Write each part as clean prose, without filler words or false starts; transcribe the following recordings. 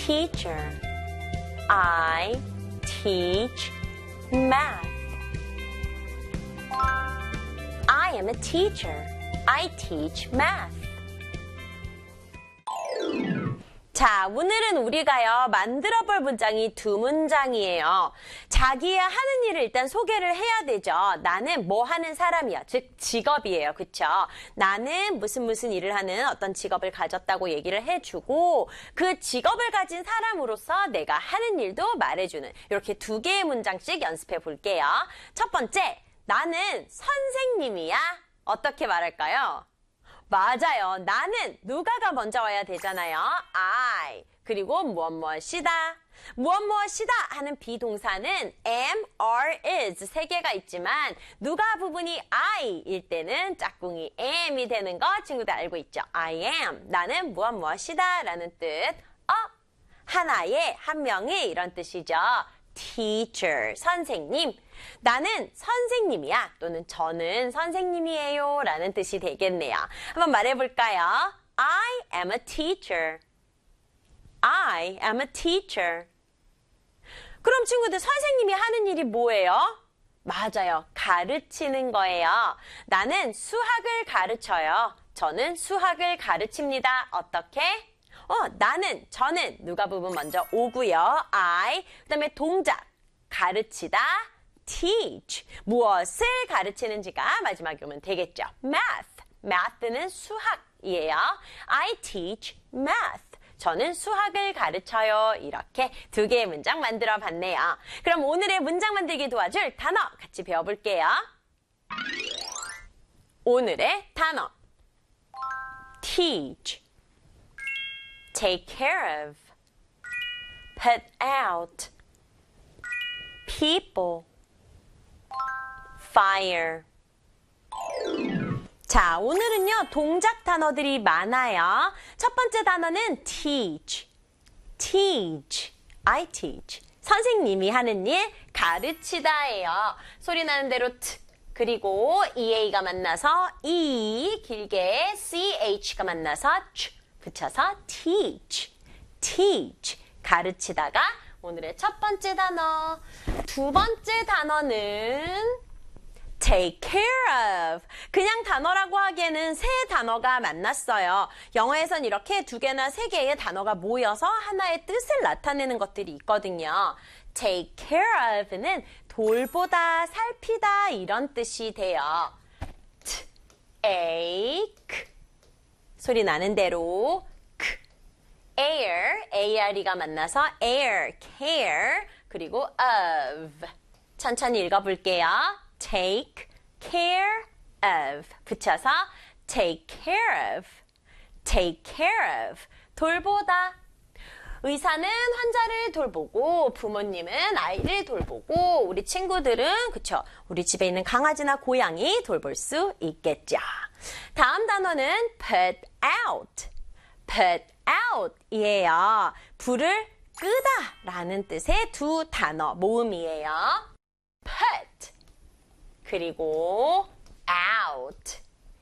teacher. I teach math. I am a teacher. I teach math. 자, 오늘은 우리가요, 만들어 볼 문장이 두 문장이에요. 자기의 하는 일을 일단 소개를 해야 되죠. 나는 뭐 하는 사람이야. 즉, 직업이에요. 그쵸? 나는 무슨 일을 하는 어떤 직업을 가졌다고 얘기를 해주고, 그 직업을 가진 사람으로서 내가 하는 일도 말해주는, 이렇게 두 개의 문장씩 연습해 볼게요. 첫 번째, 나는 선생님이야. 어떻게 말할까요? 맞아요. 나는 누가가 먼저 와야 되잖아요. I. 그리고 무엇무엇이다. 무엇무엇이다 하는 비동사는 am, are, is 세 개가 있지만 누가 부분이 I일 때는 짝꿍이 am이 되는 거 친구들 알고 있죠? I am. 나는 무엇무엇이다 라는 뜻. 하나의, 한 명의 이런 뜻이죠. teacher, 선생님. 나는 선생님이야 또는 저는 선생님이에요 라는 뜻이 되겠네요. 한번 말해볼까요? I am a teacher. I am a teacher. 그럼 친구들 선생님이 하는 일이 뭐예요? 맞아요. 가르치는 거예요. 나는 수학을 가르쳐요. 저는 수학을 가르칩니다. 어떻게? 나는, 저는 누가 부분 먼저 오고요. I. 그 다음에 동작. 가르치다. teach. 무엇을 가르치는지가 마지막에 오면 되겠죠. math. math는 수학이에요. I teach math. 저는 수학을 가르쳐요. 이렇게 두 개의 문장 만들어 봤네요. 그럼 오늘의 문장 만들기 도와줄 단어 같이 배워볼게요. 오늘의 단어. teach. take care of. put out. people. fire. 자, 오늘은요, 동작 단어들이 많아요. 첫 번째 단어는 teach. teach. I teach. 선생님이 하는 일, 가르치다예요. 소리 나는 대로 t. 그리고 EA가 만나서 E, 길게 CH가 만나서 ch. 붙여서 teach. teach. 가르치다가 오늘의 첫 번째 단어. 두 번째 단어는 take care of. 그냥 단어라고 하기에는 세 단어가 만났어요. 영어에선 이렇게 두 개나 세 개의 단어가 모여서 하나의 뜻을 나타내는 것들이 있거든요. take care of는 돌보다, 살피다 이런 뜻이 돼요. take. 소리 나는 대로 air, ARE가 만나서 air, care, 그리고 of. 천천히 읽어볼게요. take care of. 붙여서 take care of. take care of. 돌보다. 의사는 환자를 돌보고 부모님은 아이를 돌보고 우리 친구들은 그쵸? 우리 집에 있는 강아지나 고양이 돌볼 수 있겠죠. 다음 단어는 put out. put out 이에요. 불을 끄다 라는 뜻의 두 단어 모음이에요. put 그리고 out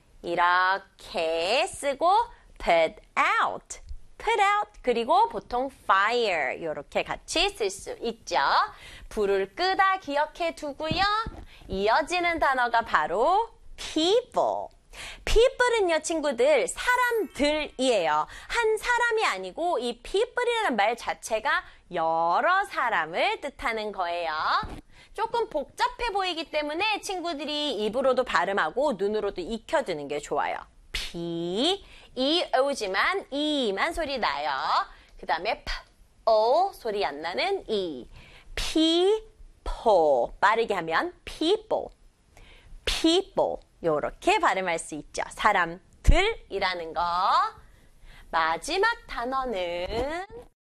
이렇게 쓰고 put out put out 그리고 보통 fire 이렇게 같이 쓸 수 있죠. 불을 끄다 기억해 두고요. 이어지는 단어가 바로 people. people은요, 친구들, 사람들이에요. 한 사람이 아니고 이 people이라는 말 자체가 여러 사람을 뜻하는 거예요. 조금 복잡해 보이기 때문에 친구들이 입으로도 발음하고 눈으로도 익혀두는 게 좋아요. P, E, O지만 E만 소리 나요. 그 다음에 P, O 소리 안 나는 E. people. 빠르게 하면 people. people. 요렇게 발음할 수 있죠. 사람들이라는 거. 마지막 단어는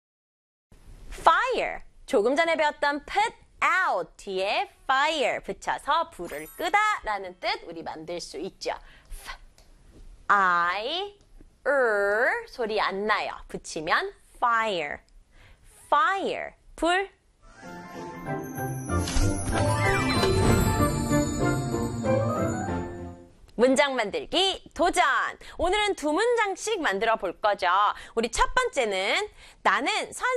fire. 조금 전에 배웠던 put out 뒤에 fire 붙여서 불을 끄다 라는 뜻 우리 만들 수 있죠. I, 소리 안 나요. 붙이면 fire. fire. 불. 문장 만들기 도전! 오늘은 두 문장씩 만들어 볼 거죠. 우리 첫 번째는 나는